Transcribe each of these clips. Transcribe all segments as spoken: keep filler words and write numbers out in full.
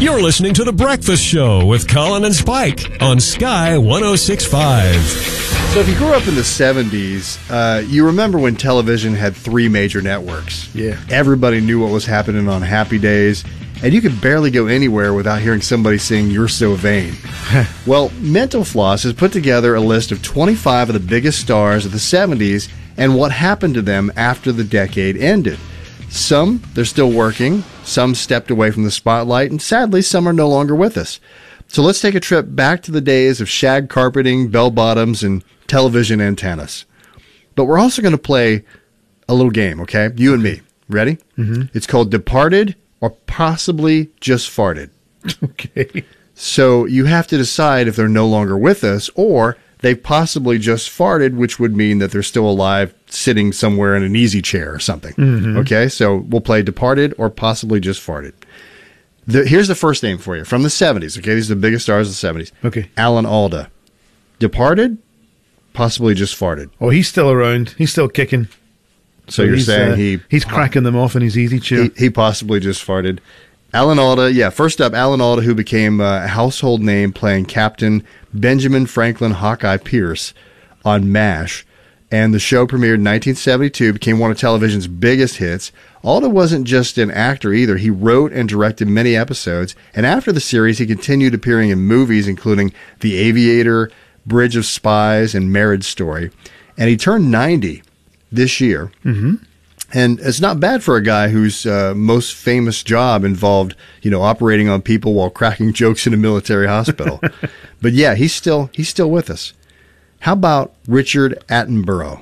You're listening to The Breakfast Show with Colin and Spike on Sky one oh six point five. So if you grew up in the seventies, uh, you remember when television had three major networks. Yeah. Everybody knew what was happening on Happy Days, and you could barely go anywhere without hearing somebody sing You're So Vain. Well, Mental Floss has put together a list of twenty-five of the biggest stars of the seventies and what happened to them after the decade ended. Some, they're still working, some stepped away from the spotlight, and sadly, some are no longer with us. So let's take a trip back to the days of shag carpeting, bell-bottoms, and television antennas. But we're also going to play a little game, okay? You and me. Ready? Mm-hmm. It's called Departed or Possibly Just Farted. Okay. So you have to decide if they're no longer with us or they've possibly just farted, which would mean that they're still alive sitting somewhere in an easy chair or something. Mm-hmm. Okay? So we'll play Departed or Possibly Just Farted. The, here's the first name for you from the seventies. Okay, these are the biggest stars of the seventies. Okay. Alan Alda. Departed, possibly just farted. Oh, he's still around. He's still kicking. So, you're he's, saying uh, he he's cracking them off in his easy chair. he, he possibly just farted. Alan Alda, yeah. First up, Alan Alda, who became a household name playing Captain Benjamin Franklin Hawkeye Pierce on MASH. And the show premiered in nineteen seventy-two, became one of television's biggest hits. Alda wasn't just an actor either. He wrote and directed many episodes. And after the series, he continued appearing in movies, including The Aviator, Bridge of Spies, and Marriage Story. And he turned ninety this year. Mm-hmm. And it's not bad for a guy whose uh, most famous job involved, you know, operating on people while cracking jokes in a military hospital. But yeah, he's still he's still with us. How about Richard Attenborough?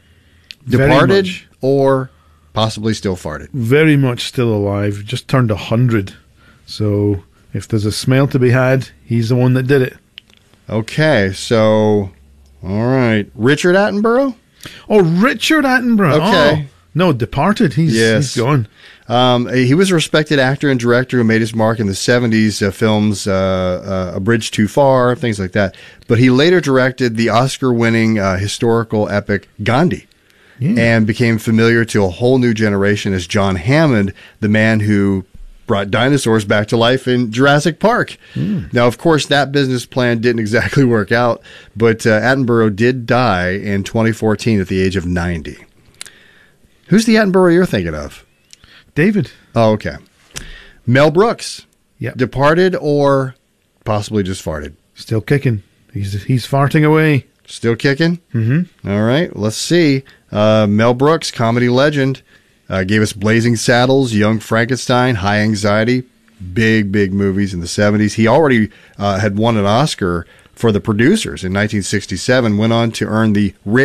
Departed or possibly still farted? Very much still alive. Just turned a hundred. So if there's a smell to be had, he's the one that did it. Okay, so all right, Richard Attenborough. Oh, Richard Attenborough. Okay. Oh, no, Departed. He's, Yes. he's gone. Um, he was a respected actor and director who made his mark in the seventies uh, films uh, uh, A Bridge Too Far, things like that. But he later directed the Oscar-winning uh, historical epic Gandhi Yeah. and became familiar to a whole new generation as John Hammond, the man who brought dinosaurs back to life in Jurassic Park. Mm. Now, of course, that business plan didn't exactly work out, but uh, Attenborough did die in twenty fourteen at the age of ninety. Who's the Attenborough you're thinking of? David. Oh, okay. Mel Brooks. Yep. Departed or possibly just farted? Still kicking. He's he's farting away. Still kicking? Mm-hmm. All right, let's see. Uh, Mel Brooks, comedy legend, uh, gave us Blazing Saddles, Young Frankenstein, High Anxiety, big, big movies in the seventies. He already uh, had won an Oscar for The Producers in nineteen sixty-seven, went on to earn the rare